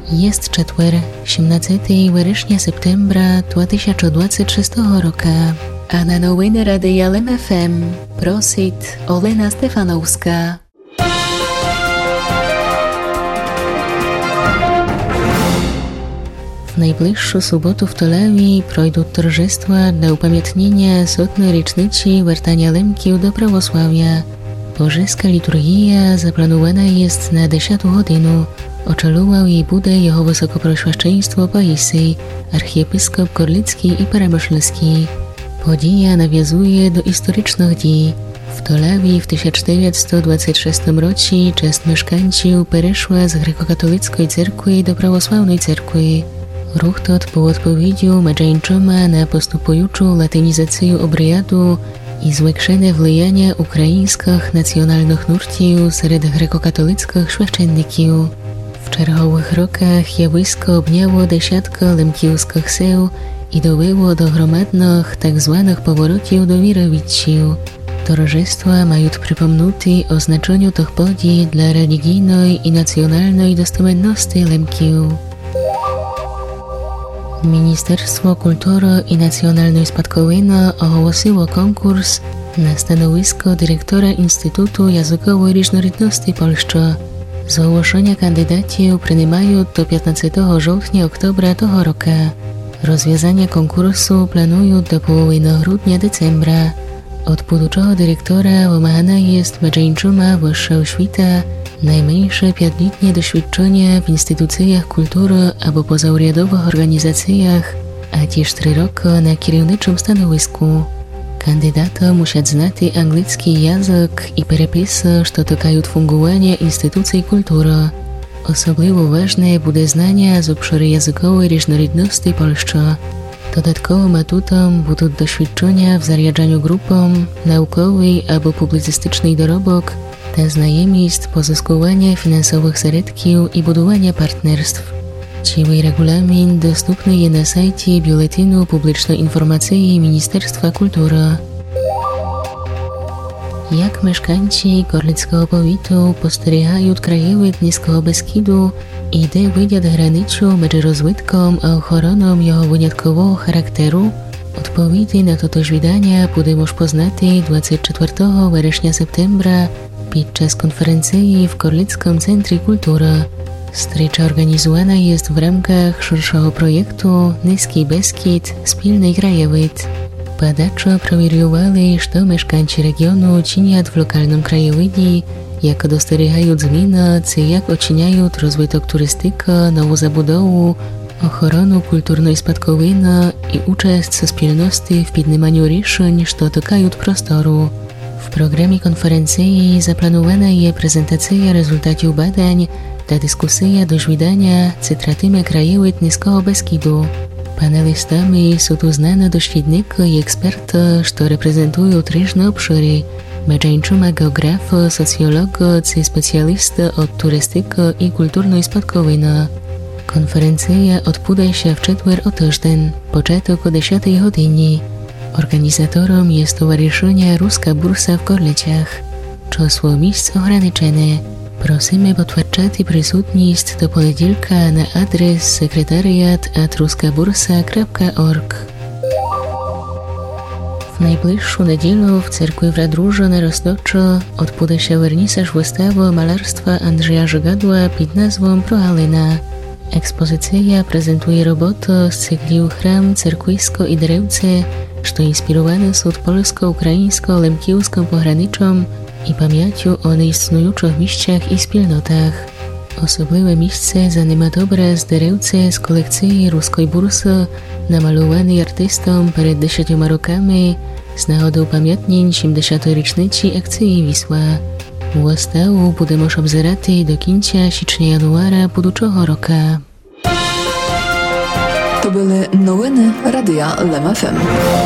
Jest четвер, 17 вересня септембра 2026 року. А на новини Радія ЛМФМ просить Олена Стефановська. W najbliższą sobotę w Tolewi projdą торжества dla upamiętnienia 100. rocznicy wертania Lemkiów do prawosławia. Bożyska liturgia zaplanowana jest na 10 godzinę. Oczeluwał jej bude jego wysokoproświadczeństwo Paisy, archiepiskop Korlicki i Peremyślski. Podija nawiązuje do historycznych dni. W Tolewi w 1926 roku część mieszkańców przeszła z grekokatolickiej cerkwi do prawosławnej cerkwi. Ruch ten był odpowiedzią męczeńczoma na postępującą latynizację obrędu i zwiększone wpływanie ukraińskich nacjonalnych nurtów wśród grekokatolickich święcenników. W czerwonych rokach jawisko obniało dziesiątki lemkiewskich seł i dobyło do gromadnych tzw. powrotów do wirowiczów. Towarzystwa mają przypomnieć o znaczeniu tych podii dla religijnej i nacjonalnej dostępności lemkiów. Ministerstwo Kultury i Nacjonalnej Spadkowiny ogłosiło konkurs na stanowisko dyrektora Instytutu Językowej Różnorodności Polski. Zgłoszenia kandydatów przyjmują do 15 sierpnia-oktobra tego roku. Rozwiązanie konkursu planują do połowy grudnia-decembra. Od budżetu dyrektora wymagana jest męczeńczoma wyższa oświata, najmniejsze 5-letnie doświadczenie w instytucjach kultury albo pozarządowych organizacjach, a też 3 roki na kierowniczym stanowisku. Kandydaty muszą znać angielski język i przepisy, które dotykają fungowania instytucji kultury. Osobliwie ważne będzie znanie z obszaru językowej różnorodności Polski. Dodatkowym atutem będą doświadczenia w zarządzaniu grupą, naukowy albo publicystyczny dorobek, ta znajomość pozyskiwania finansowych środków i budowania partnerstw. Cały regulamin dostępny jest na sajcie Biuletynu Publicznej Informacji Ministerstwa Kultury. Jak mieszkańcy Korlickiego powiatu postrzegają krajowid Niskiego Beskidu i gdy wyjdzie granicą między rozwitką a ochroną jego wyjątkowego charakteru, odpowiedzi na to wydanie będzie można poznać 24 września septembra podczas konferencji w Korlickim Centrum Kultury. Strecza organizowana jest w ramach szerszego projektu Niski Beskid – Spilny krajowid. Badacze przewidywali, że mieszkańcy regionu czynią w lokalnym krajowidzie, jak dostrzegają zmiany, jak oceniają rozwój turystyki, nową zabudowę, ochronę kulturnej spadkowiny i uczest wspólności w podejmowaniu решeń, które dotykają prostoru. W programie konferencji zaplanowana jest prezentacja rezultatów badań, ta dyskusja do wydania cytratimy krajowid Niskiego Beskidu. Panelistami są tu znane doświadczeni i eksperty, którzy reprezentują różne obszary, męczeńczoma geografy, socjolodzy czy specjalisty od turystyki i kulturnej spadkowiny. Konferencja odbędzie się w czwartek o tydzień, początek o 10 godzinie. Organizatorem jest Stowarzyszenie Ruska Bursa w Korlicach. Czasło miejsc ograniczone. Prosimy potwierdzać przysutność do poniedziałku na adres sekretariat@ruskabursa.org. W najbliższą niedzielę w cerkwi w Radróży na Roztoczu odbędzie się wernisaż wystawy malarstwa Andrzeja Żygadła pod nazwą Proalina. Ekspozycja prezentuje roboty z cyklu Chram, Cerkwisko i Drewce, które inspirowane są polsko-ukraińsko-lemkiewskim pograniczem i pamięcią o nieistniejących miejscach i wspólnotach. Osobliwe miejsce zajmuje obraz Drewce z kolekcji Ruskiej Bursy, namalowany artystą przed 10 rokami z nachodu upamiętnień 70. rocznicy akcji Wisła. Wystawę będzie można obserwować do końca sierpnia-januara bieżącego roku. To były nowiny Radia LMFM.